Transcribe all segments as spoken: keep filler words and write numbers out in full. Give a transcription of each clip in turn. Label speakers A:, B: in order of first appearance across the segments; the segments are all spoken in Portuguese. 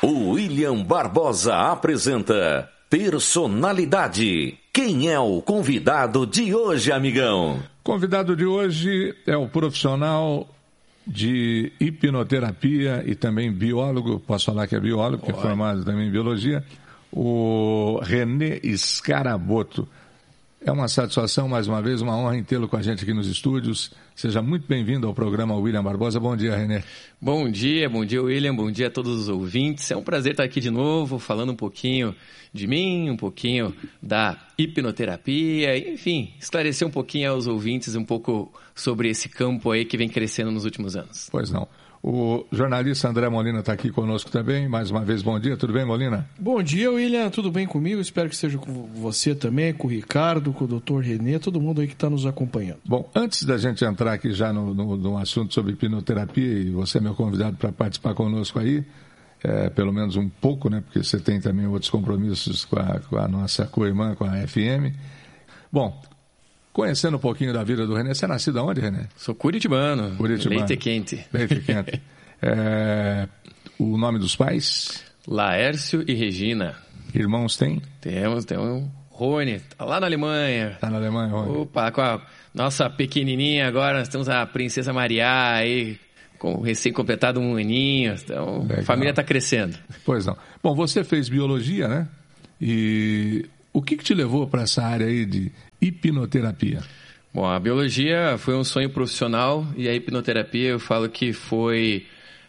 A: O William Barbosa apresenta Personalidade. Quem é o convidado de hoje, amigão?
B: Convidado de hoje é o profissional de hipnoterapia e também biólogo, posso falar que é biólogo, que é formado também em biologia, o René Scaraboto. É uma satisfação, mais uma vez, uma honra em tê-lo com a gente aqui nos estúdios. Seja muito bem-vindo ao programa William Barbosa. Bom dia, René.
C: Bom dia, bom dia, William. Bom dia a todos os ouvintes. É um prazer estar aqui de novo, falando um pouquinho de mim, um pouquinho da hipnoterapia, enfim, esclarecer um pouquinho aos ouvintes um pouco sobre esse campo aí que vem crescendo nos últimos anos.
B: Pois não. O jornalista André Molina está aqui conosco também. Mais uma vez, bom dia. Tudo bem, Molina?
D: Bom dia, William. Tudo bem comigo? Espero que esteja com você também, com o Ricardo, com o doutor René, todo mundo aí que está nos acompanhando.
B: Bom, antes da gente entrar aqui já no, no, no assunto sobre hipnoterapia, e você é meu convidado para participar conosco aí, é, pelo menos um pouco, né? Porque você tem também outros compromissos com a, com a nossa co-irmã, com a F M. Bom, conhecendo um pouquinho da vida do René, você é nascido aonde, René?
C: Sou curitibano,
B: Curitibano.
C: Leite quente.
B: Leite quente. É, o nome dos pais?
C: Laércio e Regina.
B: Irmãos tem?
C: Temos, tem um Rony, tá lá na Alemanha.
B: Tá na Alemanha, Rony.
C: Opa, com a nossa pequenininha agora, nós temos a Princesa Maria aí, com recém-completado um aninho, então
B: Legal.
C: A família está crescendo.
B: Pois não. Bom, você fez biologia, né? E o que, que te levou para essa área aí de hipnoterapia?
C: Bom, a biologia foi um sonho profissional e a hipnoterapia eu falo que foi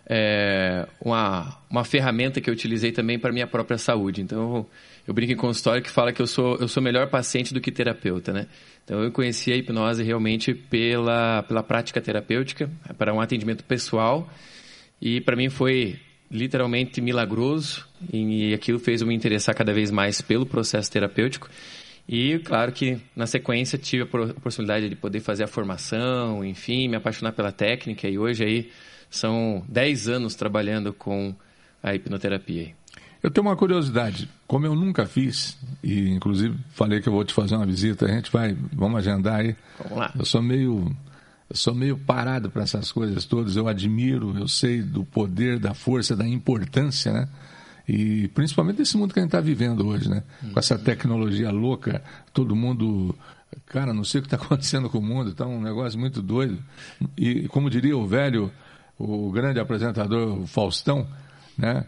C: é, uma, uma ferramenta que eu utilizei também para a minha própria saúde. Então, eu brinco em consultório que fala que eu sou, eu sou melhor paciente do que terapeuta, né? Então, eu conheci a hipnose realmente pela, pela prática terapêutica, para um atendimento pessoal, e para mim foi literalmente milagroso, e aquilo fez eu me interessar cada vez mais pelo processo terapêutico. E, claro que, na sequência, tive a possibilidade de poder fazer a formação, enfim, me apaixonar pela técnica, e hoje aí são dez anos trabalhando com a hipnoterapia.
B: Eu tenho uma curiosidade, como eu nunca fiz, e inclusive falei que eu vou te fazer uma visita, a gente vai, vamos agendar aí.
C: Vamos lá.
B: Eu sou meio, eu sou meio parado para essas coisas todas, eu admiro, eu sei do poder, da força, da importância, né? E principalmente nesse mundo que a gente está vivendo hoje, né? Com essa tecnologia louca, todo mundo... Cara, não sei o que está acontecendo com o mundo, está um negócio muito doido. E como diria o velho, o grande apresentador Faustão, né?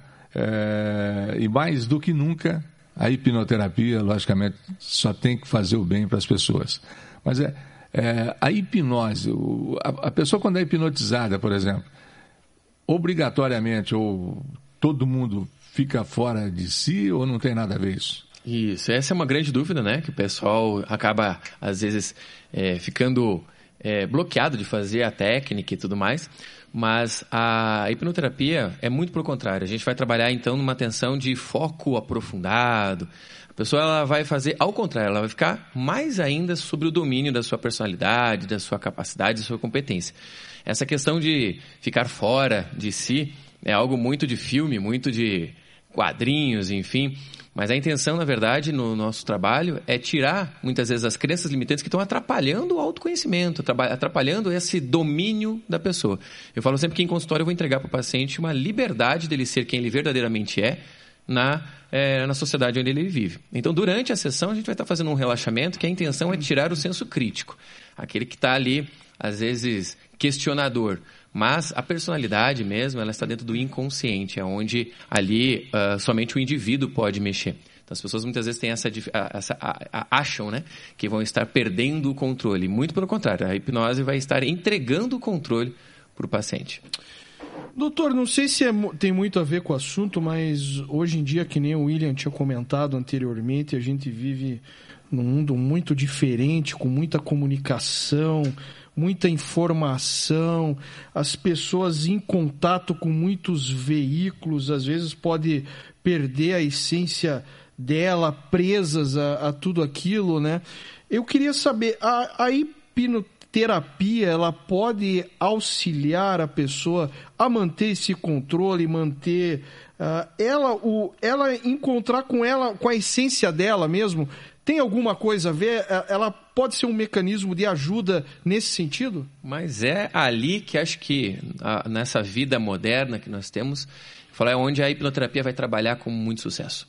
B: É, e mais do que nunca, a hipnoterapia, logicamente, só tem que fazer o bem para as pessoas. Mas é, é a hipnose, o, a, a pessoa quando é hipnotizada, por exemplo, obrigatoriamente, ou todo mundo fica fora de si ou não tem nada a ver isso?
C: Isso, essa é uma grande dúvida, né? Que o pessoal acaba, às vezes, é, ficando é, bloqueado de fazer a técnica e tudo mais. Mas a hipnoterapia é muito pelo contrário. A gente vai trabalhar, então, numa atenção de foco aprofundado. A pessoa ela vai fazer ao contrário, ela vai ficar mais ainda sobre o domínio da sua personalidade, da sua capacidade, da sua competência. Essa questão de ficar fora de si é algo muito de filme, muito de quadrinhos, enfim. Mas a intenção, na verdade, no nosso trabalho é tirar, muitas vezes, as crenças limitantes que estão atrapalhando o autoconhecimento, atrapalhando esse domínio da pessoa. Eu falo sempre que em consultório eu vou entregar para o paciente uma liberdade dele ser quem ele verdadeiramente é na, é, na sociedade onde ele vive. Então, durante a sessão, a gente vai estar fazendo um relaxamento que a intenção é tirar o senso crítico. Aquele que está ali, às vezes, questionador. Mas a personalidade mesmo, ela está dentro do inconsciente, é onde ali uh, somente o indivíduo pode mexer. Então as pessoas muitas vezes têm essa, essa a, a, acham, né, que vão estar perdendo o controle. Muito pelo contrário, a hipnose vai estar entregando o controle para o paciente.
D: Doutor, não sei se é, tem muito a ver com o assunto, mas hoje em dia, que nem o William tinha comentado anteriormente, a gente vive num mundo muito diferente, com muita comunicação, muita informação, as pessoas em contato com muitos veículos, às vezes pode perder a essência dela, presas a, a tudo aquilo, né? Eu queria saber, a, a hipnoterapia, ela pode auxiliar a pessoa a manter esse controle, manter... Uh, ela, o, ela encontrar com ela, com a essência dela mesmo, Tem alguma coisa a ver? Ela pode ser um mecanismo de ajuda nesse sentido?
C: Mas é ali que acho que, a, nessa vida moderna que nós temos, é onde a hipnoterapia vai trabalhar com muito sucesso.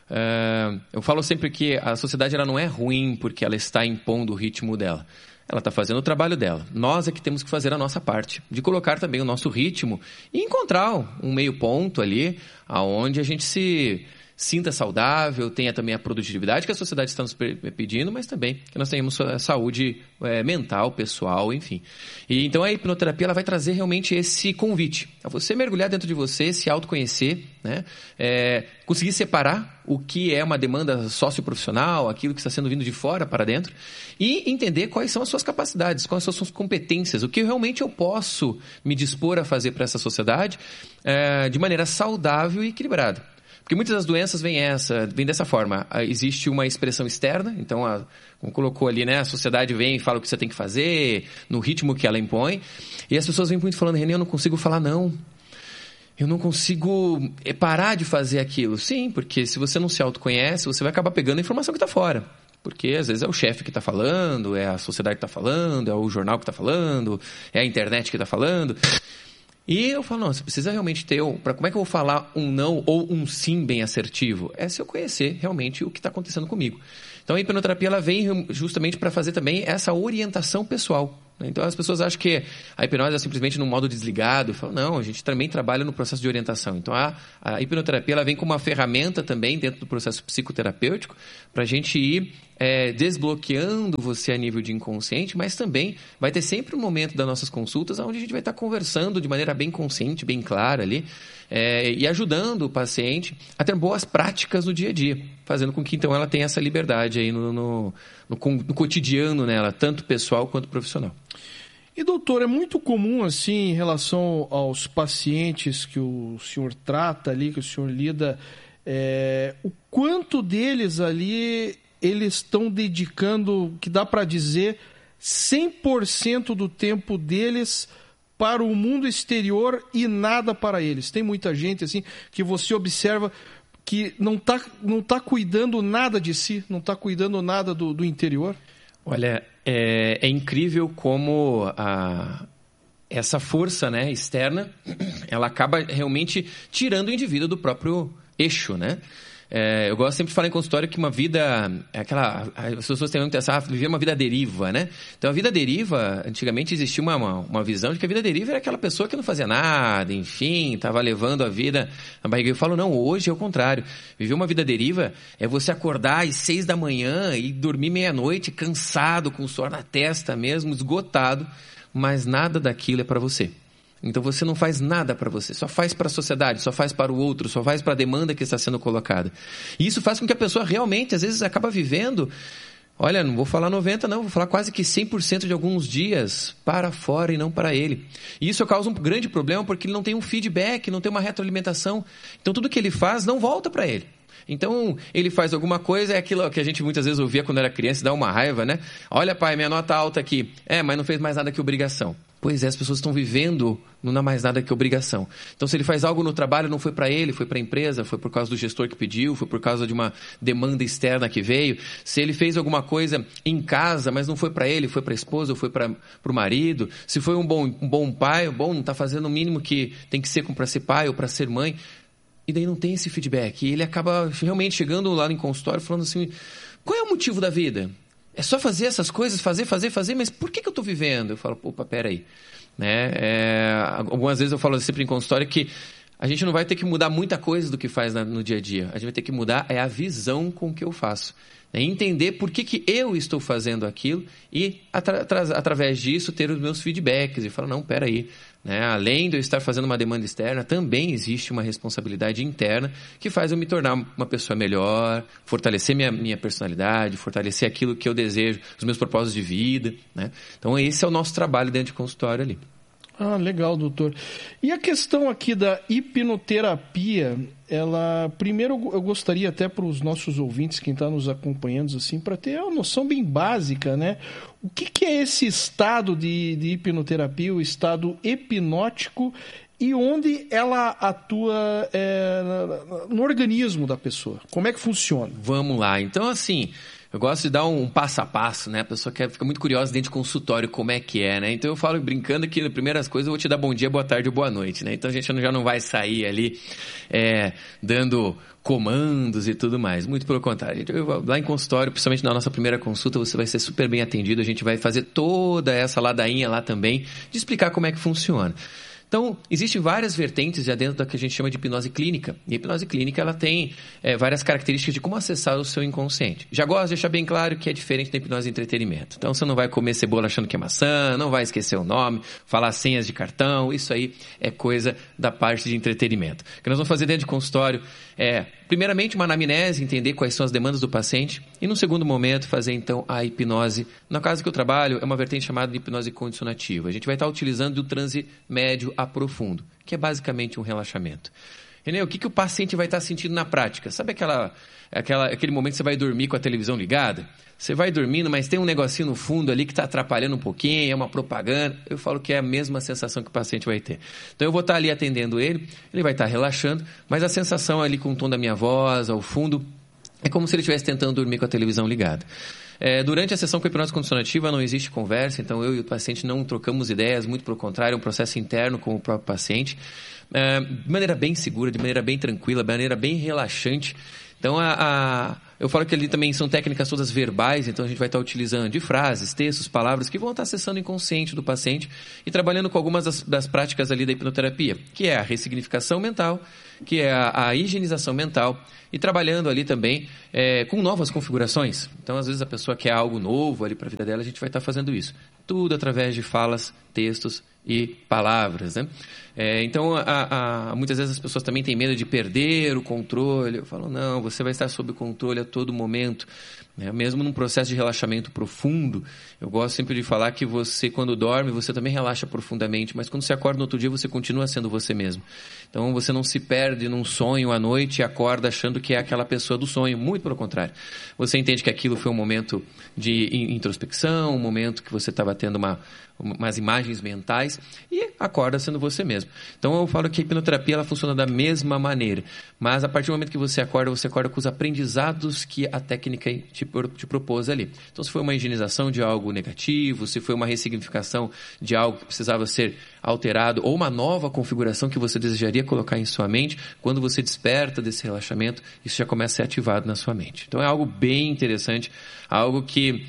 C: Uh, eu falo sempre que a sociedade ela não é ruim porque ela está impondo o ritmo dela. Ela está fazendo o trabalho dela. Nós é que temos que fazer a nossa parte, de colocar também o nosso ritmo e encontrar um meio ponto ali, aonde a gente se sinta saudável, tenha também a produtividade que a sociedade está nos pedindo, mas também que nós tenhamos saúde é, mental, pessoal, enfim. E, então a hipnoterapia ela vai trazer realmente esse convite a você mergulhar dentro de você, se autoconhecer, né? É, conseguir separar o que é uma demanda socioprofissional, aquilo que está sendo vindo de fora para dentro, e entender quais são as suas capacidades, quais são as suas competências, o que realmente eu posso me dispor a fazer para essa sociedade é, de maneira saudável e equilibrada. Porque muitas das doenças vêm essa, vêm dessa forma. Existe uma expressão externa, então, a, como colocou ali, né, a sociedade vem e fala o que você tem que fazer, no ritmo que ela impõe, e as pessoas vêm muito falando, René, eu não consigo falar não. Eu não consigo parar de fazer aquilo. Sim, porque se você não se autoconhece, você vai acabar pegando a informação que está fora. Porque às vezes é o chefe que está falando, é a sociedade que está falando, é o jornal que está falando, é a internet que está falando. E eu falo, não, você precisa realmente ter... Pra, como é que eu vou falar um não ou um sim bem assertivo? É se eu conhecer realmente o que está acontecendo comigo. Então a hipnoterapia ela vem justamente para fazer também essa orientação pessoal. Então as pessoas acham que a hipnose é simplesmente num modo desligado. Eu falo, não, a gente também trabalha no processo de orientação. Então a, a hipnoterapia ela vem como uma ferramenta também dentro do processo psicoterapêutico para a gente ir é, desbloqueando você a nível de inconsciente, mas também vai ter sempre um momento das nossas consultas onde a gente vai estar conversando de maneira bem consciente, bem clara ali, é, e ajudando o paciente a ter boas práticas no dia a dia, fazendo com que então ela tenha essa liberdade aí no, no, no, no cotidiano nela, tanto pessoal quanto profissional.
D: E doutor, é muito comum assim em relação aos pacientes que o senhor trata ali, que o senhor lida, é, o quanto deles ali eles estão dedicando, que dá para dizer, cem por cento do tempo deles para o mundo exterior e nada para eles. Tem muita gente assim que você observa que não está não tá cuidando nada de si, não está cuidando nada do, do interior.
C: Olha, é, é incrível como a, essa força, né, externa, ela acaba realmente tirando o indivíduo do próprio eixo, né? É, eu gosto sempre de falar em consultório que uma vida, aquela, as pessoas têm muito essa, viver uma vida deriva, né? Então a vida deriva, antigamente existia uma, uma, uma visão de que a vida deriva era aquela pessoa que não fazia nada, enfim, estava levando a vida na barriga. Eu falo, não, hoje é o contrário. Viver uma vida deriva é você acordar às seis da manhã e dormir meia-noite, cansado, com o suor na testa mesmo, esgotado, mas nada daquilo é para você. Então você não faz nada para você, só faz para a sociedade, só faz para o outro, só faz para a demanda que está sendo colocada. E isso faz com que a pessoa realmente, às vezes, acaba vivendo, olha, não vou falar noventa não, vou falar quase que cem por cento de alguns dias para fora e não para ele. E isso causa um grande problema porque ele não tem um feedback, não tem uma retroalimentação. Então tudo que ele faz não volta para ele. Então, ele faz alguma coisa, é aquilo que a gente muitas vezes ouvia quando era criança, dá uma raiva, né? Olha, pai, minha nota alta aqui. É, mas não fez mais nada que obrigação. Pois é, as pessoas estão vivendo, não dá mais nada que obrigação. Então, se ele faz algo no trabalho, não foi para ele, foi para a empresa, foi por causa do gestor que pediu, foi por causa de uma demanda externa que veio. Se ele fez alguma coisa em casa, mas não foi para ele, foi para a esposa, foi para o marido. Se foi um bom, um bom pai, bom, não está fazendo o mínimo que tem que ser para ser pai ou para ser mãe. E daí não tem esse feedback. E ele acaba realmente chegando lá no consultório falando assim, qual é o motivo da vida? É só fazer essas coisas, fazer, fazer, fazer, mas por que, que eu estou vivendo? Eu falo, opa, peraí. Né? É, algumas vezes eu falo sempre em consultório que a gente não vai ter que mudar muita coisa do que faz na, no dia a dia. A gente vai ter que mudar é a visão com que eu faço. É entender por que, que eu estou fazendo aquilo e, atra, atra, através disso, ter os meus feedbacks e falar, não, peraí. Né? Além de eu estar fazendo uma demanda externa, também existe uma responsabilidade interna que faz eu me tornar uma pessoa melhor, fortalecer minha, minha personalidade, fortalecer aquilo que eu desejo, os meus propósitos de vida. Né? Então, esse é o nosso trabalho dentro de consultório ali.
D: Ah, legal, doutor. E a questão aqui da hipnoterapia, ela, primeiro eu gostaria até para os nossos ouvintes, quem está nos acompanhando, assim, para ter uma noção bem básica, né? O que, que é esse estado de, de hipnoterapia, o estado hipnótico, e onde ela atua é, no organismo da pessoa? Como é que funciona?
C: Vamos lá. Então, assim, Eu gosto de dar um, um passo a passo, né? A pessoa quer, fica muito curiosa dentro do consultório como é que é, né? Então eu falo brincando que nas primeiras coisas eu vou te dar bom dia, boa tarde ou boa noite, né? Então a gente já não vai sair ali é, dando comandos e tudo mais. Muito pelo contrário. Eu, lá em consultório, principalmente na nossa primeira consulta, você vai ser super bem atendido. A gente vai fazer toda essa ladainha lá também de explicar como é que funciona. Então, existem várias vertentes já dentro da que a gente chama de hipnose clínica. E a hipnose clínica ela tem é, várias características de como acessar o seu inconsciente. Já gosto de deixar bem claro que é diferente da hipnose de entretenimento. Então, você não vai comer cebola achando que é maçã, não vai esquecer o nome, falar senhas de cartão. Isso aí é coisa da parte de entretenimento. O que nós vamos fazer dentro de consultório é, primeiramente, uma anamnese, entender quais são as demandas do paciente. E, no segundo momento, fazer, então, a hipnose. No caso que eu trabalho, é uma vertente chamada de hipnose condicionativa. A gente vai estar utilizando o transe médio a profundo, que é basicamente um relaxamento. Renê, o que, que o paciente vai estar sentindo na prática? Sabe aquela, aquela, aquele momento que você vai dormir com a televisão ligada? Você vai dormindo, mas tem um negocinho no fundo ali que está atrapalhando um pouquinho, é uma propaganda. Eu falo que é a mesma sensação que o paciente vai ter. Então eu vou estar ali atendendo ele, ele vai estar relaxando, mas a sensação ali com o tom da minha voz, ao fundo, é como se ele estivesse tentando dormir com a televisão ligada. É, durante a sessão com a hipnose condicionativa não existe conversa, então eu e o paciente não trocamos ideias, muito pelo contrário, é um processo interno com o próprio paciente, é, de maneira bem segura, de maneira bem tranquila, de maneira bem relaxante. Então, a, a, eu falo que ali também são técnicas todas verbais, então a gente vai estar utilizando de frases, textos, palavras que vão estar acessando o inconsciente do paciente e trabalhando com algumas das, das práticas ali da hipnoterapia, que é a ressignificação mental, que é a, a higienização mental e trabalhando ali também é, com novas configurações. Então, às vezes a pessoa quer algo novo ali para a vida dela, a gente vai estar fazendo isso. Tudo através de falas, textos e palavras, né? É, então, a, a, muitas vezes as pessoas também têm medo de perder o controle. Eu falo, não, você vai estar sob controle a todo momento. Né? Mesmo num processo de relaxamento profundo, eu gosto sempre de falar que você, quando dorme, você também relaxa profundamente, mas quando você acorda no outro dia, você continua sendo você mesmo. Então, você não se perde num sonho à noite e acorda achando que é aquela pessoa do sonho. Muito pelo contrário. Você entende que aquilo foi um momento de introspecção, um momento que você estava tendo uma, umas imagens mentais e acorda sendo você mesmo. Então, eu falo que a hipnoterapia ela funciona da mesma maneira, mas a partir do momento que você acorda, você acorda com os aprendizados que a técnica te, te propôs ali. Então, se foi uma higienização de algo negativo, se foi uma ressignificação de algo que precisava ser alterado ou uma nova configuração que você desejaria colocar em sua mente, quando você desperta desse relaxamento, isso já começa a ser ativado na sua mente. Então, é algo bem interessante, algo que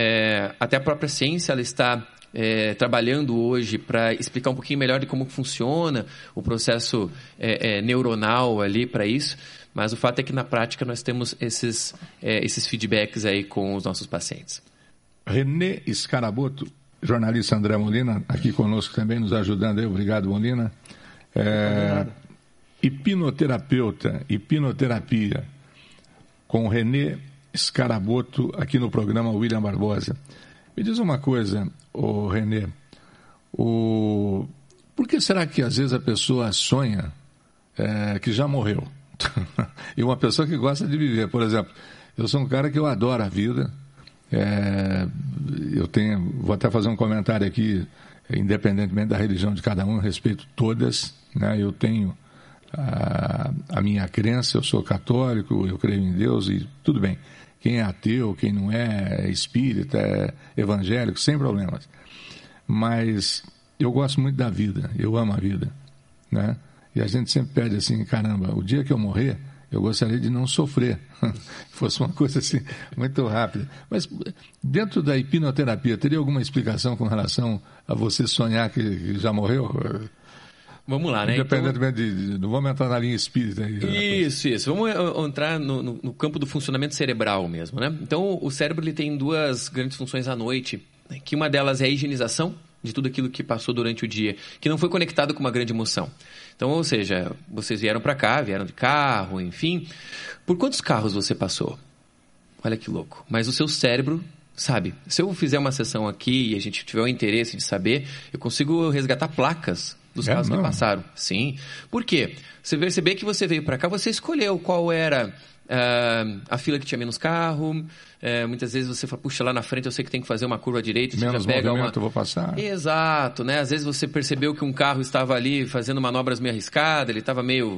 C: é, até a própria ciência ela está É, trabalhando hoje para explicar um pouquinho melhor de como funciona o processo é, é, neuronal ali para isso, mas o fato é que na prática nós temos esses, é, esses feedbacks aí com os nossos pacientes.
B: Renê Scaraboto, jornalista André Molina, aqui conosco também, nos ajudando aí, obrigado Molina. É, hipnoterapeuta, hipnoterapia, com Renê Scaraboto aqui no programa William Barbosa. Me diz uma coisa, ô Renê, o... por que será que às vezes a pessoa sonha é, que já morreu? E uma pessoa que gosta de viver, por exemplo, eu sou um cara que eu adoro a vida, é, eu tenho, vou até fazer um comentário aqui, independentemente da religião de cada um, respeito todas, né? Eu tenho a, a minha crença, eu sou católico, eu creio em Deus e tudo bem. Quem é ateu, quem não é, é espírita, é evangélico, sem problemas. Mas eu gosto muito da vida, eu amo a vida, né? E a gente sempre pede assim, caramba, o dia que eu morrer, eu gostaria de não sofrer. Fosse uma coisa assim, muito rápida. Mas dentro da hipnoterapia, teria alguma explicação com relação a você sonhar que, que já morreu?
C: Vamos lá, né?
B: Independentemente então, de, de... Não vamos entrar na linha espírita aí.
C: Isso, isso. Vamos entrar no, no, no campo do funcionamento cerebral mesmo, né? Então, o cérebro ele tem duas grandes funções à noite, né? Que uma delas é a higienização de tudo aquilo que passou durante o dia, que não foi conectado com uma grande emoção. Então, ou seja, vocês vieram para cá, vieram de carro, enfim. Por quantos carros você passou? Olha que louco. Mas o seu cérebro... Sabe, se eu fizer uma sessão aqui e a gente tiver o interesse de saber, eu consigo resgatar placas dos
B: é,
C: carros
B: não.
C: que passaram. Sim. Por quê? Você perceber que você veio para cá, você escolheu qual era uh, a fila que tinha menos carro. Uh, muitas vezes você fala, puxa, lá na frente eu sei que tem que fazer uma curva direita. Você
B: menos
C: já pega
B: movimento,
C: uma...
B: eu vou passar.
C: Exato, né? Às vezes você percebeu que um carro estava ali fazendo manobras meio arriscadas, ele estava meio...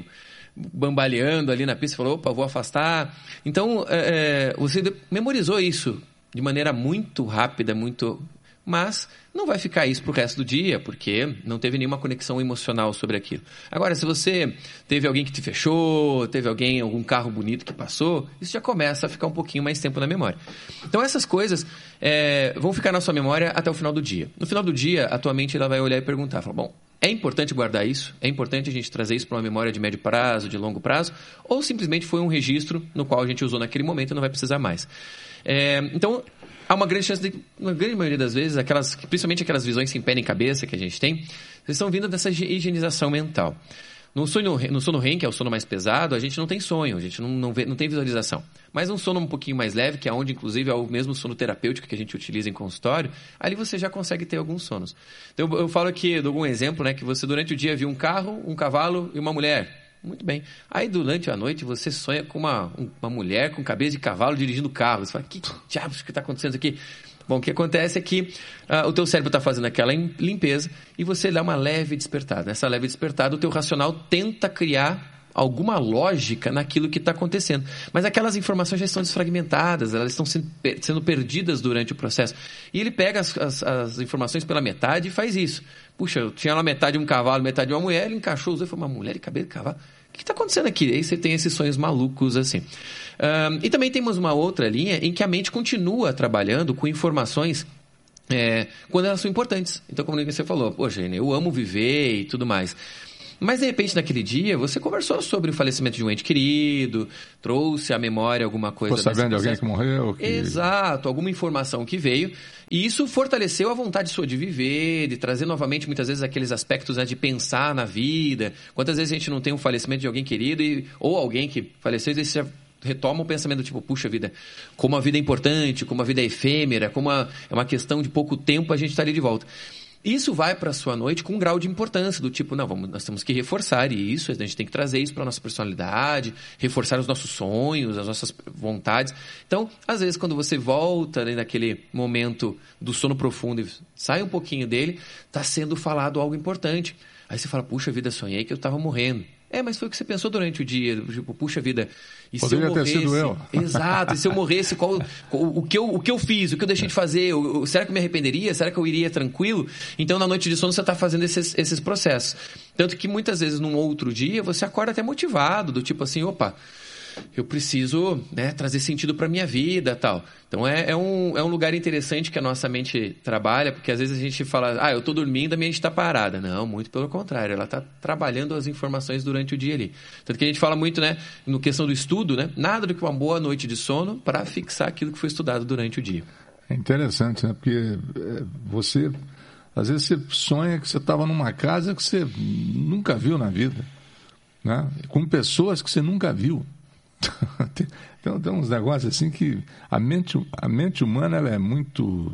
C: bambaleando ali na pista, falou, opa, vou afastar. Então, é, você memorizou isso de maneira muito rápida, muito... Mas não vai ficar isso pro resto do dia, porque não teve nenhuma conexão emocional sobre aquilo. Agora, se você teve alguém que te fechou, teve alguém, algum carro bonito que passou, isso já começa a ficar um pouquinho mais tempo na memória. Então, essas coisas é, vão ficar na sua memória até o final do dia. No final do dia, a tua mente ela vai olhar e perguntar, fala, bom, é importante guardar isso? É importante a gente trazer isso para uma memória de médio prazo, de longo prazo? Ou simplesmente foi um registro no qual a gente usou naquele momento e não vai precisar mais? É, então... Há uma grande chance de, na grande maioria das vezes, aquelas, principalmente aquelas visões sem pé nem cabeça que a gente tem, vocês estão vindo dessa higienização mental. No sono, no sono R E M, que é o sono mais pesado, a gente não tem sonho, a gente não, não, vê, não tem visualização. Mas um sono um pouquinho mais leve, que é onde, inclusive, é o mesmo sono terapêutico que a gente utiliza em consultório, ali você já consegue ter alguns sonos. Então, eu, eu falo aqui, eu dou um exemplo, né, que você durante o dia viu um carro, um cavalo e uma mulher. Muito bem. Aí, durante a noite, você sonha com uma, uma mulher com cabeça de cavalo dirigindo o carro. Você fala, que diabos que está acontecendo aqui? Bom, o que acontece é que uh, o teu cérebro está fazendo aquela limpeza e você dá uma leve despertada. Nessa leve despertada, o teu racional tenta criar alguma lógica naquilo que está acontecendo. Mas aquelas informações já estão desfragmentadas, elas estão sendo perdidas durante o processo. E ele pega as, as, as informações pela metade e faz isso. Puxa, eu tinha lá metade um cavalo, metade de uma mulher, ele encaixou os dois e falou, uma mulher e cabelo de cavalo? O que está acontecendo aqui? Aí você tem esses sonhos malucos assim. Um, e também temos uma outra linha em que a mente continua trabalhando com informações é, quando elas são importantes. Então, como você falou, poxa, eu amo viver e tudo mais. Mas, de repente, naquele dia, você conversou sobre o falecimento de um ente querido, trouxe à memória alguma coisa...
B: Ficou sabendo de alguém que morreu? Que...
C: Exato, alguma informação que veio. E isso fortaleceu a vontade sua de viver, de trazer novamente, muitas vezes, aqueles aspectos, né, de pensar na vida. Quantas vezes a gente não tem um falecimento de alguém querido e, ou alguém que faleceu e você já retoma o pensamento tipo, puxa vida, como a vida é importante, como a vida é efêmera, como a, é uma questão de pouco tempo a gente está ali de volta. Isso vai para a sua noite com um grau de importância, do tipo, não, vamos, nós temos que reforçar isso, a gente tem que trazer isso para a nossa personalidade, reforçar os nossos sonhos, as nossas vontades. Então, às vezes, quando você volta, né, naquele momento do sono profundo e sai um pouquinho dele, está sendo falado algo importante. Aí você fala, puxa vida, sonhei que eu estava morrendo. É, mas foi o que você pensou durante o dia, tipo, puxa vida, e
B: Poderia
C: se eu morresse...
B: ter sido eu.
C: Exato, e se eu morresse, qual, qual, o, que eu, o que eu fiz, o que eu deixei de fazer, o, será que eu me arrependeria, será que eu iria tranquilo? Então, na noite de sono, você está fazendo esses, esses processos. Tanto que, muitas vezes, num outro dia, você acorda até motivado, do tipo assim, opa, eu preciso, né, trazer sentido para a minha vida e tal. Então, é, é, um, é um lugar interessante que a nossa mente trabalha, porque às vezes a gente fala, ah, eu estou dormindo, a minha mente está parada. Não, muito pelo contrário, ela está trabalhando as informações durante o dia ali. Tanto que a gente fala muito, né, no questão do estudo, né, nada do que uma boa noite de sono para fixar aquilo que foi estudado durante o dia.
B: É interessante, né, porque você, às vezes você sonha que você estava numa casa que você nunca viu na vida, né, com pessoas que você nunca viu. tem, tem, tem uns negócios assim que a mente, a mente humana ela é muito...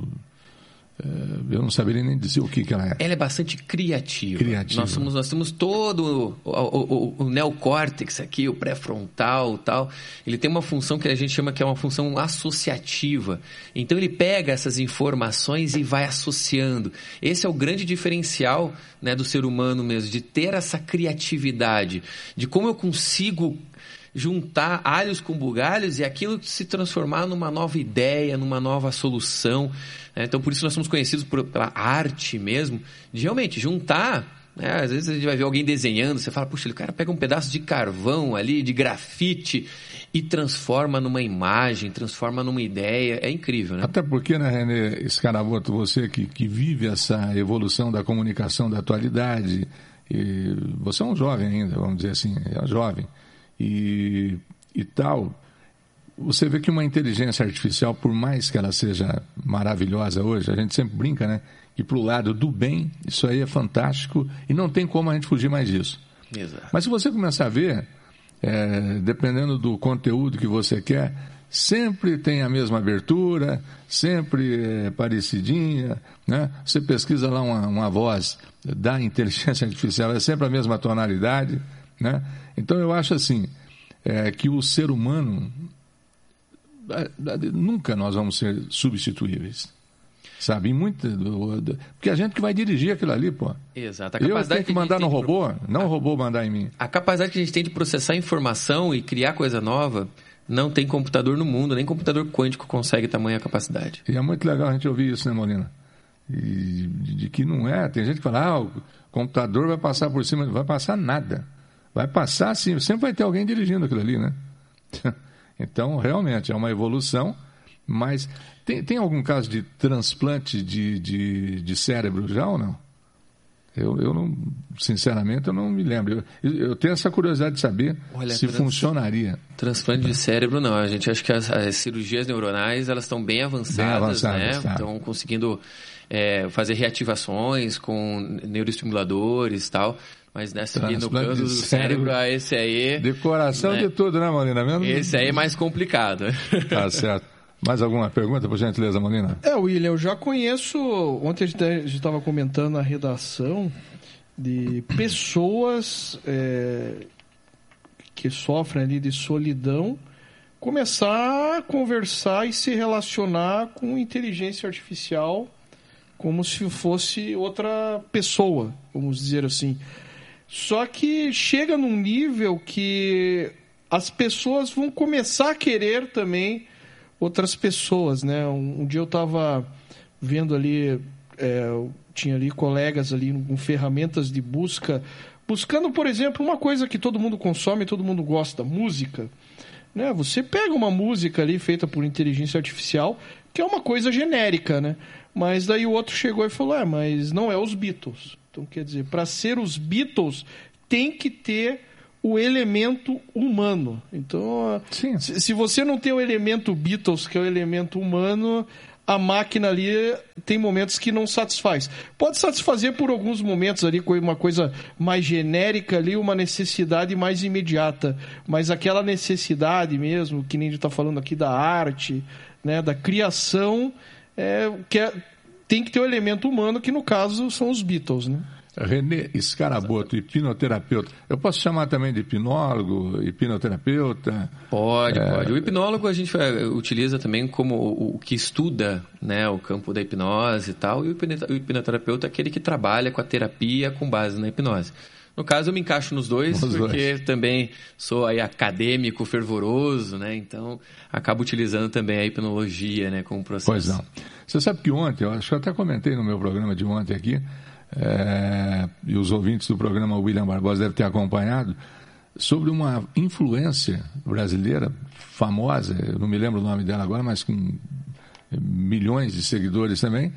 B: É, eu não saberia nem dizer o que, que ela é.
C: Ela é bastante criativa.
B: criativa.
C: Nós, somos, nós temos todo o, o, o, o neocórtex aqui, o pré-frontal e tal. Ele tem uma função que a gente chama que é uma função associativa. Então ele pega essas informações e vai associando. Esse é o grande diferencial, né, do ser humano mesmo, de ter essa criatividade, de como eu consigo juntar alhos com bugalhos e aquilo se transformar numa nova ideia, numa nova solução. Né? Então, por isso nós somos conhecidos por, pela arte mesmo, de realmente juntar, né? Às vezes a gente vai ver alguém desenhando, você fala, puxa, o cara pega um pedaço de carvão ali, de grafite, e transforma numa imagem, transforma numa ideia. É incrível, né?
B: Até porque, né, René Scarabotto, você que, que vive essa evolução da comunicação da atualidade, e você é um jovem ainda, vamos dizer assim, é um jovem, E, e tal, você vê que uma inteligência artificial, por mais que ela seja maravilhosa hoje, a gente sempre brinca, né, que pro lado do bem, isso aí é fantástico e não tem como a gente fugir mais disso.
C: Exato.
B: Mas se você começar a ver, é, dependendo do conteúdo que você quer, sempre tem a mesma abertura, sempre é parecidinha, né? Você pesquisa lá uma, uma voz da inteligência artificial, é sempre a mesma tonalidade, né? Então eu acho assim, é, que o ser humano, nunca nós vamos ser substituíveis. Sabe? Em muito, porque a gente que vai dirigir aquilo ali, pô.
C: Exato. A
B: Eu tenho que mandar no robô, de... não o robô mandar em mim.
C: A capacidade que a gente tem de processar informação e criar coisa nova, não tem computador no mundo, nem computador quântico consegue tamanha capacidade.
B: E é muito legal a gente ouvir isso, né, Molina? E de, de que não é. Tem gente que fala, ah, o computador vai passar por cima. Não vai passar nada. Vai passar sim. Sempre vai ter alguém dirigindo aquilo ali, né? Então, realmente, é uma evolução. Mas tem, tem algum caso de transplante de, de, de cérebro já ou não? Eu, eu não, sinceramente, eu não me lembro. Eu, eu tenho essa curiosidade de saber Olha, se trans... funcionaria.
C: Transplante de cérebro, não. A gente acha que as, as cirurgias neuronais, elas estão bem avançadas, bem avançadas, né? Tá. Estão conseguindo é, fazer reativações com neuroestimuladores e tal. Mas nessa aqui no caso do cérebro, ah, esse aí...
B: Decoração né? de tudo, né, Molina? Mesmo...
C: Esse aí é mais complicado.
B: Tá certo. Mais alguma pergunta, por gentileza, Molina?
D: É, William, eu já conheço... Ontem a gente estava comentando na redação de pessoas é, que sofrem ali de solidão começar a conversar e se relacionar com inteligência artificial como se fosse outra pessoa, vamos dizer assim. Só que chega num nível que as pessoas vão começar a querer também outras pessoas, né? Um, um dia eu estava vendo ali, é, tinha ali colegas ali com ferramentas de busca, buscando, por exemplo, uma coisa que todo mundo consome, todo mundo gosta, música. Né? Você pega uma música ali feita por inteligência artificial, que é uma coisa genérica, né? Mas daí o outro chegou e falou, é, mas não é os Beatles. Então, quer dizer, para ser os Beatles, tem que ter o elemento humano. Então, Sim. Se, se você não tem o elemento Beatles, que é o elemento humano, a máquina ali tem momentos que não satisfaz. Pode satisfazer por alguns momentos ali, com uma coisa mais genérica ali, uma necessidade mais imediata. Mas aquela necessidade mesmo, que nem a gente está falando aqui da arte, né, da criação... É, que é, tem que ter o elemento humano, que no caso são os Beatles, né?
B: René Scaraboto, hipnoterapeuta. Eu posso chamar também de hipnólogo, hipnoterapeuta?
C: Pode,
B: é...
C: pode. O hipnólogo a gente utiliza também como o, o que estuda, né, o campo da hipnose e tal, e o hipnoterapeuta é aquele que trabalha com a terapia com base na hipnose. No caso, eu me encaixo nos dois, Os porque dois. também sou aí acadêmico fervoroso, né? Então, acabo utilizando também a hipnologia, né, como processo.
B: Pois não. Você sabe que ontem, eu acho que eu até comentei no meu programa de ontem aqui, é, e os ouvintes do programa William Barbosa devem ter acompanhado, sobre uma influência brasileira famosa, eu não me lembro o nome dela agora, mas com milhões de seguidores também,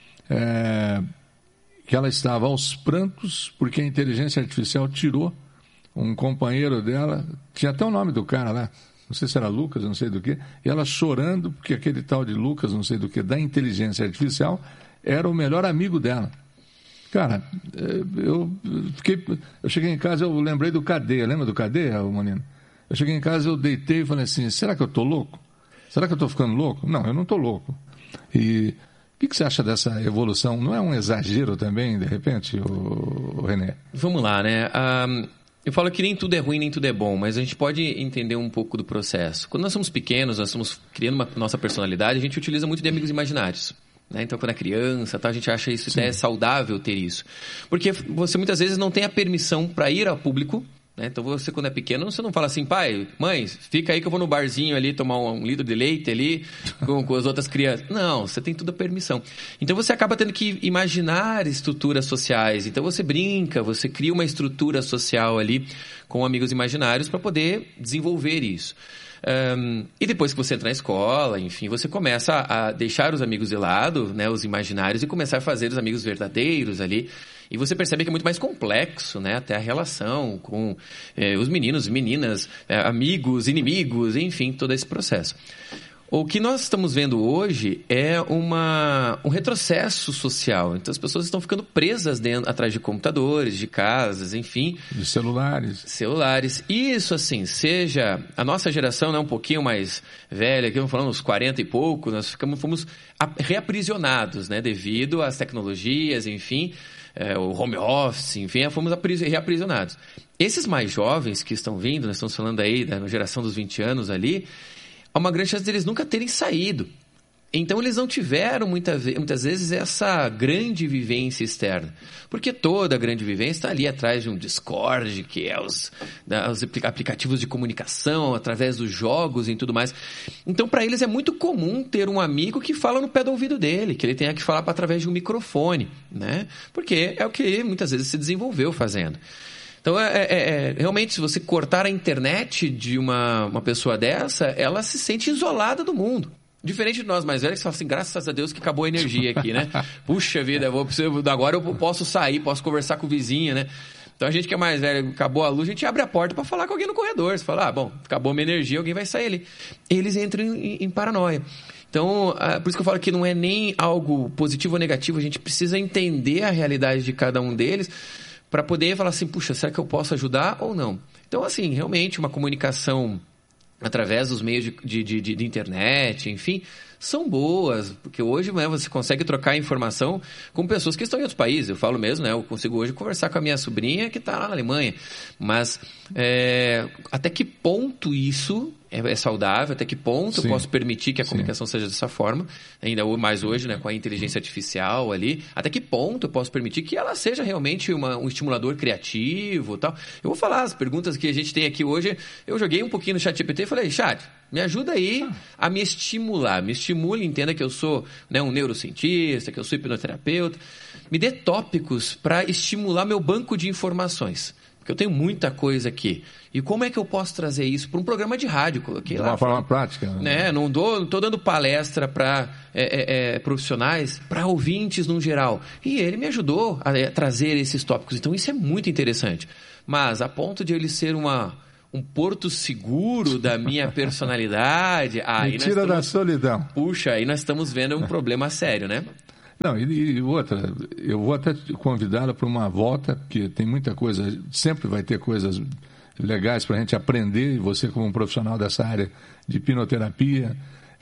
B: é... que ela estava aos prantos porque a inteligência artificial tirou um companheiro dela, tinha até o nome do cara lá, não sei se era Lucas, não sei do que, e ela chorando porque aquele tal de Lucas, não sei do que, da inteligência artificial, era o melhor amigo dela. Cara, eu fiquei, eu cheguei em casa, eu lembrei do Cadeia, lembra do Cadeia, Manino? Eu cheguei em casa, eu deitei e falei assim, será que eu estou louco? Será que eu estou ficando louco? Não, eu não estou louco. E... O que você acha dessa evolução? Não é um exagero também, de repente, o, o René?
C: Vamos lá, né? Um, eu falo que nem tudo é ruim, nem tudo é bom, mas a gente pode entender um pouco do processo. Quando nós somos pequenos, nós estamos criando uma nossa personalidade, a gente utiliza muito de amigos imaginários. Né? Então, quando é criança, tá, a gente acha isso até saudável ter isso. Porque você muitas vezes não tem a permissão para ir ao público. Né? Então, você quando é pequeno, você não fala assim, pai, mãe, fica aí que eu vou no barzinho ali tomar um, um litro de leite ali com, com as outras crianças. Não, você tem tudo a permissão. Então, você acaba tendo que imaginar estruturas sociais. Então, você brinca, você cria uma estrutura social ali com amigos imaginários para poder desenvolver isso. Um, e depois que você entra na escola, enfim, você começa a, a deixar os amigos de lado, né, os imaginários, e começar a fazer os amigos verdadeiros ali. E você percebe que é muito mais complexo, né, até a relação com eh, os meninos, meninas, eh, amigos, inimigos, enfim, todo esse processo. O que nós estamos vendo hoje é uma, um retrocesso social. Então, as pessoas estão ficando presas dentro, atrás de computadores, de casas, enfim.
B: De celulares.
C: Celulares. Isso, assim, seja... A nossa geração, né, um pouquinho mais velha, aqui vamos falando uns quarenta e pouco, nós ficamos, fomos reaprisionados, né, devido às tecnologias, enfim, é, o home office, enfim, fomos reaprisionados. Esses mais jovens que estão vindo, nós estamos falando aí da geração dos vinte anos ali... há uma grande chance deles nunca terem saído. Então, eles não tiveram muita, muitas vezes essa grande vivência externa. Porque toda grande vivência está ali atrás de um Discord, que é os, né, os aplicativos de comunicação, através dos jogos e tudo mais. Então, para eles é muito comum ter um amigo que fala no pé do ouvido dele, que ele tenha que falar através de um microfone, né? Porque é o que muitas vezes se desenvolveu fazendo. Então, é, é, é, realmente, se você cortar a internet de uma, uma pessoa dessa, ela se sente isolada do mundo. Diferente de nós mais velhos, que falam assim, graças a Deus que acabou a energia aqui, né? Puxa vida, eu vou, agora eu posso sair, posso conversar com o vizinho, né? Então a gente que é mais velho, acabou a luz, a gente abre a porta para falar com alguém no corredor. Você fala, ah, bom, acabou a minha energia, alguém vai sair ali. Eles entram em, em paranoia. Então, por isso que eu falo que não é nem algo positivo ou negativo, a gente precisa entender a realidade de cada um deles para poder falar assim, puxa, será que eu posso ajudar ou não? Então, assim, realmente uma comunicação através dos meios de, de, de, de internet, enfim, são boas, porque hoje, né, você consegue trocar informação com pessoas que estão em outros países. Eu falo mesmo, né, eu consigo hoje conversar com a minha sobrinha que está lá na Alemanha, mas é, até que ponto isso é, é saudável, até que ponto Sim. eu posso permitir que a comunicação Sim. seja dessa forma, ainda mais hoje, né, com a inteligência artificial ali, até que ponto eu posso permitir que ela seja realmente uma, um estimulador criativo e tal. Eu vou falar as perguntas que a gente tem aqui hoje, eu joguei um pouquinho no ChatGPT e falei, chat, me ajuda aí a me estimular, me estimule, entenda que eu sou, né, um neurocientista, que eu sou hipnoterapeuta, me dê tópicos para estimular meu banco de informações. Porque eu tenho muita coisa aqui. E como é que eu posso trazer isso para um programa de rádio? Coloquei
B: de
C: lá.
B: uma forma prática.
C: Né? Não estou dando palestra para é, é, é, profissionais, para ouvintes no geral. E ele me ajudou a, a trazer esses tópicos. Então, isso é muito interessante. Mas, a ponto de ele ser uma, um porto seguro da minha personalidade... aí
B: me tira
C: estamos,
B: da solidão.
C: Puxa, aí nós estamos vendo um problema sério, né?
B: Não, e, e outra, eu vou até convidá-la para uma volta, porque tem muita coisa, sempre vai ter coisas legais para a gente aprender, e você como um profissional dessa área de hipnoterapia,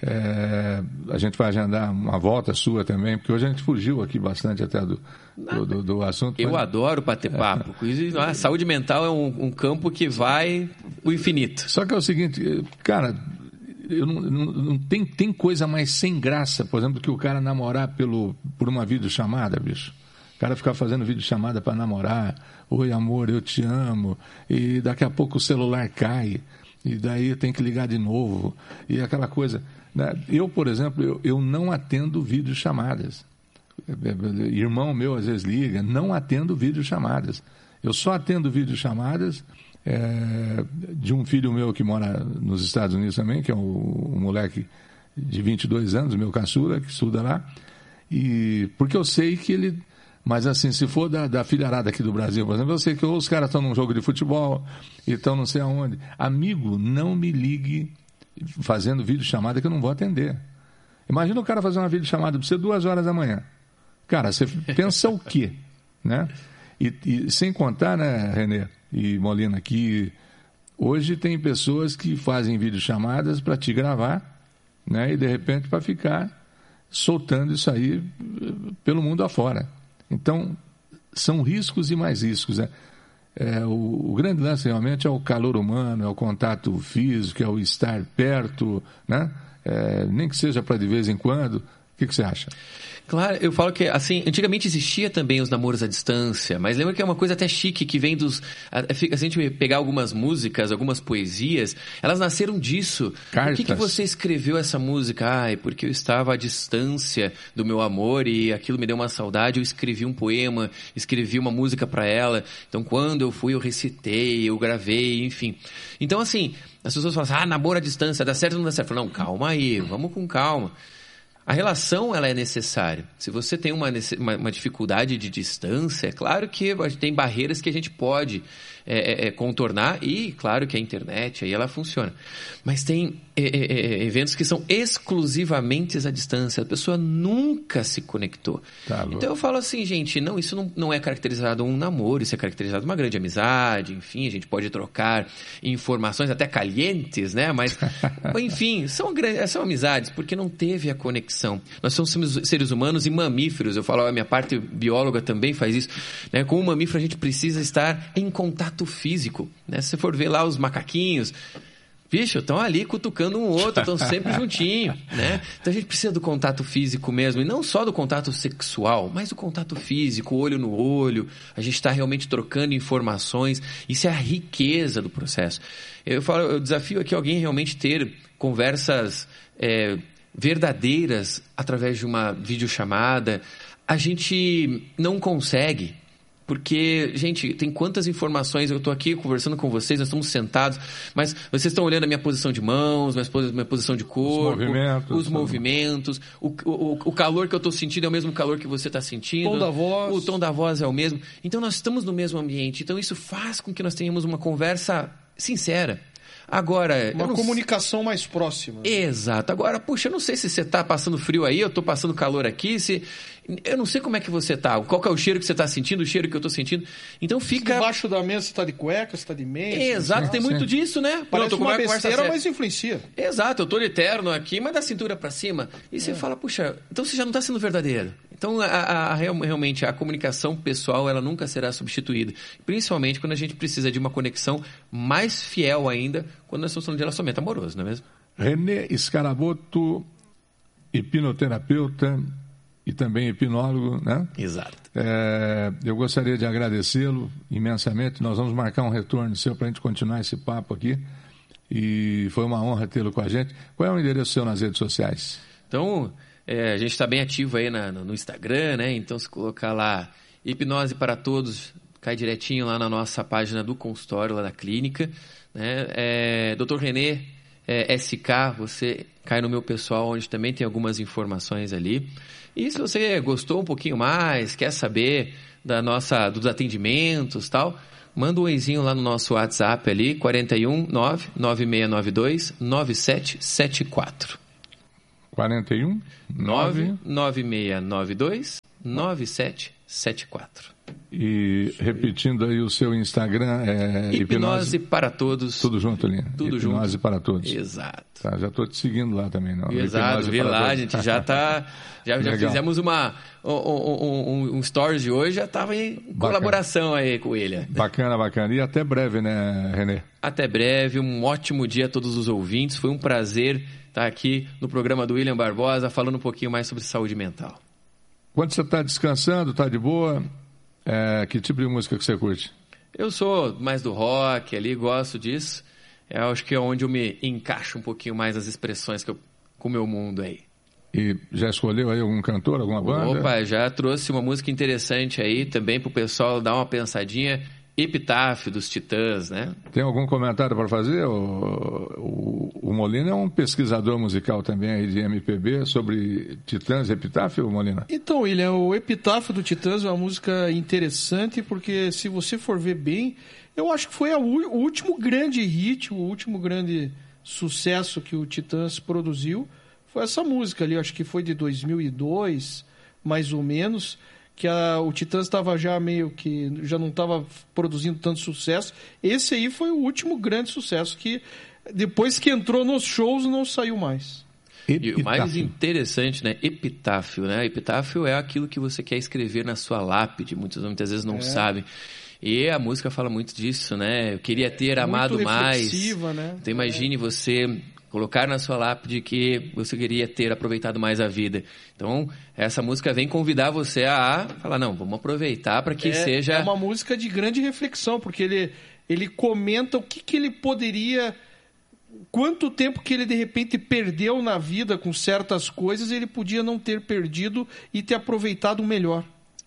B: é, a gente vai agendar uma volta sua também, porque hoje a gente fugiu aqui bastante até do, do, do, do assunto.
C: Eu
B: mas...
C: adoro bater papo. É. A saúde mental é um, um campo que vai o infinito.
B: Só que é o seguinte, cara... Eu não, não, não tem, tem coisa mais sem graça, por exemplo, que o cara namorar pelo, por uma videochamada, bicho. O cara ficar fazendo videochamada para namorar. Oi, amor, eu te amo. E daqui a pouco o celular cai. E daí tem que ligar de novo. E aquela coisa. Né? Eu, por exemplo, eu, eu não atendo videochamadas. Irmão meu às vezes liga, não atendo videochamadas. Eu só atendo videochamadas... É, de um filho meu que mora nos Estados Unidos também, que é um, um moleque de vinte e dois anos, meu caçula, que estuda lá, e porque eu sei que ele, mas assim, se for da, da filharada aqui do Brasil, por exemplo, eu sei que ou os caras estão num jogo de futebol e estão não sei aonde. Amigo, não me ligue fazendo videochamada que eu não vou atender. Imagina o cara fazer uma videochamada para você duas horas da manhã. Cara, você pensa o quê? Né? E, e sem contar, né, Renê e Molina, que hoje tem pessoas que fazem videochamadas para te gravar, né, e de repente para ficar soltando isso aí pelo mundo afora. Então, são riscos e mais riscos. Né? É, o, o grande lance realmente é o calor humano, é o contato físico, é o estar perto, né? É, nem que seja para de vez em quando. O que, que você acha?
C: Claro, eu falo que, assim, antigamente existia também os namoros à distância, mas lembra que é uma coisa até chique que vem dos... A, a gente pegar algumas músicas, algumas poesias, elas nasceram disso.
B: Cartas.
C: Por que, que você escreveu essa música? Ai, porque eu estava à distância do meu amor e aquilo me deu uma saudade, eu escrevi um poema, escrevi uma música para ela, então quando eu fui eu recitei, eu gravei, enfim. Então, assim, as pessoas falam assim, ah, namoro à distância, dá certo ou não dá certo? Eu falo, não, calma aí, vamos com calma. A relação, ela é necessária. Se você tem uma, uma, uma dificuldade de distância, é claro que tem barreiras que a gente pode é, é, contornar e, claro, que a internet, aí ela funciona. Mas tem é, é, eventos que são exclusivamente à distância. A pessoa nunca se conectou. Tá, então, eu falo assim, gente, não, isso não, não é caracterizado um namoro, isso é caracterizado uma grande amizade, enfim, a gente pode trocar informações até calientes, né? Mas, enfim, são, são amizades porque não teve a conexão. Nós somos seres humanos e mamíferos. Eu falo, a minha parte bióloga também faz isso. Né? Com o mamífero, a gente precisa estar em contato físico. Né? Se você for ver lá os macaquinhos, bicho, estão ali cutucando um outro, estão sempre juntinho, né? Então a gente precisa do contato físico mesmo, e não só do contato sexual, mas do contato físico, olho no olho, a gente está realmente trocando informações, isso é a riqueza do processo. Eu falo, eu desafio aqui alguém realmente ter conversas é, verdadeiras através de uma videochamada. A gente não consegue... Porque, gente, tem quantas informações, eu estou aqui conversando com vocês, nós estamos sentados, mas vocês estão olhando a minha posição de mãos, minha posição de corpo,
B: os movimentos,
C: os movimentos o, o, o calor que eu estou sentindo é o mesmo calor que você está sentindo.
D: O tom da voz.
C: O tom da voz é o mesmo. Então, nós estamos no mesmo ambiente. Então, isso faz com que nós tenhamos uma conversa sincera. Agora...
D: Uma
C: não...
D: comunicação mais próxima.
C: Exato. Agora, puxa, eu não sei se você está passando frio aí, eu estou passando calor aqui, se... eu não sei como é que você está, qual que é o cheiro que você está sentindo, o cheiro que eu estou sentindo. Então fica...
D: Debaixo da mesa você está de cueca, você está de meia.
C: Exato, tem muito disso, né?
D: Parece
C: Pronto,
D: uma
C: como é
D: besteira, mas influencia.
C: Exato, eu estou de terno aqui, mas da cintura para cima. E você é. fala, puxa, então você já não está sendo verdadeiro. Então, a, a, a, realmente, a comunicação pessoal, ela nunca será substituída. Principalmente quando a gente precisa de uma conexão mais fiel ainda, quando nós estamos falando de relacionamento amoroso, não é mesmo?
B: René Scaraboto, hipnoterapeuta e também hipnólogo, né?
C: Exato.
B: É, eu gostaria de agradecê-lo imensamente. Nós vamos marcar um retorno seu para a gente continuar esse papo aqui. E foi uma honra tê-lo com a gente. Qual é o endereço seu nas redes sociais?
C: Então... É, a gente está bem ativo aí na, no Instagram, né? Então, se colocar lá Hipnose para Todos, cai direitinho lá na nossa página do consultório, lá da clínica. Né? É, doutor René é, S K, você cai no meu pessoal, onde também tem algumas informações ali. E se você gostou um pouquinho mais, quer saber da nossa, dos atendimentos e tal, manda um oizinho lá no nosso WhatsApp ali, quatro um nove nove seis nove dois nove sete sete quatro.
B: quarenta e um
C: nove nove seis nove dois nove sete sete quatro.
B: E repetindo aí o seu Instagram é
C: Hipnose, hipnose para Todos.
B: Tudo junto ali.
C: Tudo
B: hipnose
C: junto.
B: Hipnose para Todos.
C: Exato.
B: Tá, já estou te seguindo lá também, não.
C: Exato, vi lá, a gente já está. Já, já fizemos uma, um, um, um stories de hoje, já estava em bacana. Colaboração aí com ele.
B: Bacana, bacana. E até breve, né, René?
C: Até breve, um ótimo dia a todos os ouvintes. Foi um prazer estar aqui no programa do William Barbosa, falando um pouquinho mais sobre saúde mental.
B: Quando você está descansando, está de boa, é, que tipo de música que você curte?
C: Eu sou mais do rock ali, gosto disso. Eu acho que é onde eu me encaixo um pouquinho mais as expressões que eu, com o meu mundo aí.
B: E já escolheu aí algum cantor, alguma banda?
C: Opa, já trouxe uma música interessante aí também para o pessoal dar uma pensadinha. Epitáfio dos Titãs, né?
B: Tem algum comentário para fazer? O, o, o Molina é um pesquisador musical também aí de M P B sobre Titãs, Epitáfio, Molina?
D: Então, William, o Epitáfio do Titãs é uma música interessante porque, se você for ver bem, eu acho que foi a, o último grande hit, o último grande sucesso que o Titãs produziu foi essa música ali, acho que foi de dois mil e dois, mais ou menos, que a, o Titãs estava já meio que, já não estava produzindo tanto sucesso. Esse aí foi o último grande sucesso que, depois que entrou nos shows, não saiu mais.
C: E o mais interessante, né? Epitáfio, né? Epitáfio é aquilo que você quer escrever na sua lápide, muitas, muitas vezes não é. sabem. E a música fala muito disso, né? Eu queria ter é amado mais.
D: Né?
C: Então imagine é. você colocar na sua lápide que você queria ter aproveitado mais a vida. Então, essa música vem convidar você a falar, não, vamos aproveitar para que
D: é,
C: seja...
D: É uma música de grande reflexão, porque ele, ele comenta o que, que ele poderia... Quanto tempo que ele, de repente, perdeu na vida com certas coisas, ele podia não ter perdido e ter aproveitado melhor.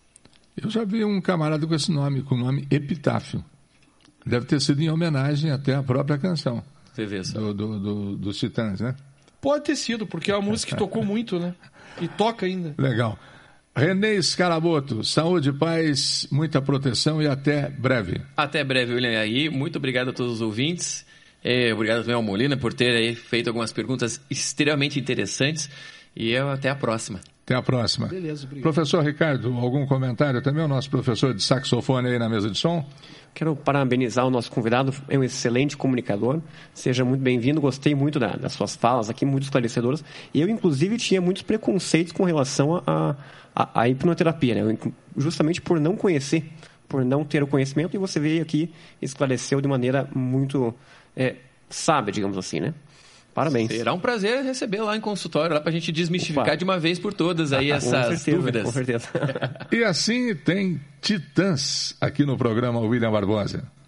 B: Eu já vi um camarada com esse nome, com o nome Epitáfio. Deve ter sido em homenagem até à própria canção. Do, do, do, dos Titãs, né?
D: Pode ter sido, porque é uma música que tocou muito, né? E toca ainda.
B: Legal. René Scaraboto, saúde, paz, muita proteção e até breve.
C: Até breve, William. Aí, muito obrigado a todos os ouvintes. É, obrigado também ao Molina por ter aí feito algumas perguntas extremamente interessantes. E eu, até a próxima.
B: Até a próxima.
D: Beleza, obrigado.
B: Professor Ricardo, algum comentário também? O nosso professor de saxofone aí na mesa de som.
E: Quero parabenizar o nosso convidado, é um excelente comunicador. Seja muito bem-vindo, gostei muito da, das suas falas aqui, muito esclarecedoras. Eu, inclusive, tinha muitos preconceitos com relação à a, a, a hipnoterapia, né? Justamente por não conhecer, por não ter o conhecimento, e você veio aqui e esclareceu de maneira muito é, sabe, digamos assim, né? Parabéns.
C: Será um prazer receber lá em consultório, lá para a gente desmistificar
E: Opa.
C: de uma vez por todas aí essas
E: com certeza,
C: dúvidas.
E: Com certeza.
B: E assim tem titãs aqui no programa William Barbosa.